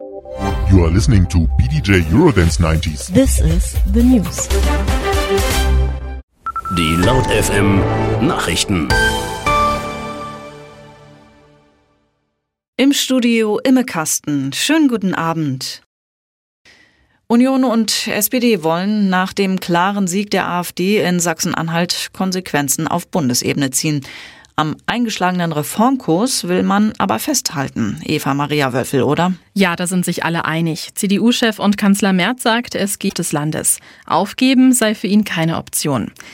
You are listening to BDJ Eurodance 90s. This is the news. Die Laut FM Nachrichten. Im Studio Imme Kasten. Schönen guten Abend. Union und SPD wollen nach dem klaren Sieg der AfD in Sachsen-Anhalt Konsequenzen auf Bundesebene ziehen. Am eingeschlagenen Reformkurs will man aber festhalten. Eva-Maria Wölfel, oder? Ja, da sind sich alle einig. CDU-Chef und Kanzler Merz sagt, es gibt des Landes. Aufgeben sei für ihn keine Option.